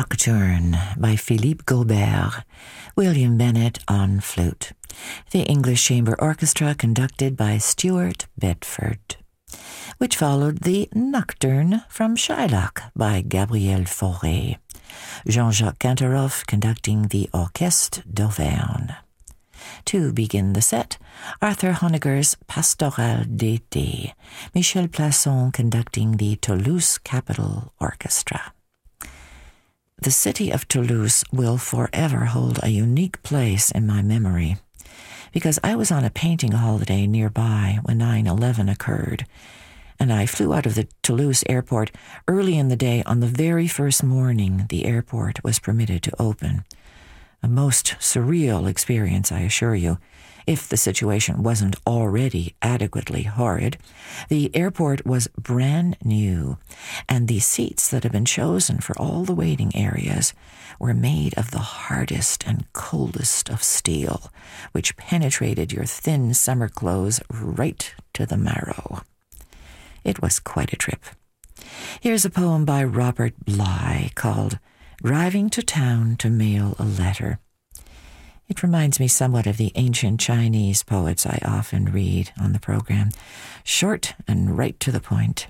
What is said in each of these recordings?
Nocturne by Philippe Gaubert, William Bennett on flute. The English Chamber Orchestra conducted by Stuart Bedford, which followed the Nocturne from Shylock by Gabriel Fauré. Jean-Jacques Cantaroff conducting the Orchestre d'Auvergne. To begin the set, Arthur Honegger's Pastoral d'été, Michel Plasson conducting the Toulouse Capitol Orchestra. The city of Toulouse will forever hold a unique place in my memory, because I was on a painting holiday nearby when 9/11 occurred, and I flew out of the Toulouse airport early in the day on the very first morning the airport was permitted to open. A most surreal experience, I assure you, if the situation wasn't already adequately horrid. The airport was brand new, and the seats that had been chosen for all the waiting areas were made of the hardest and coldest of steel, which penetrated your thin summer clothes right to the marrow. It was quite a trip. Here's a poem by Robert Bly called Driving to Town to Mail a Letter. It reminds me somewhat of the ancient Chinese poets I often read on the program, short and right to the point.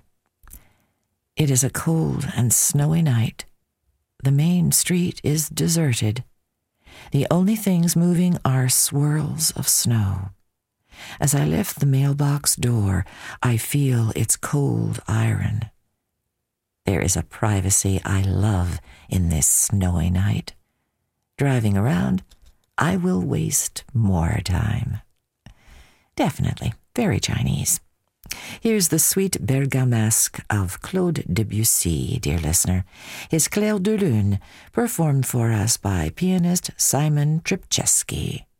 It is a cold and snowy night. The main street is deserted. The only things moving are swirls of snow. As I lift the mailbox door, I feel its cold iron. There is a privacy I love in this snowy night. Driving around, I will waste more time. Definitely, very Chinese. Here's the sweet bergamasque of Claude Debussy, dear listener. His Clair de Lune, performed for us by pianist Simon Tripczewski.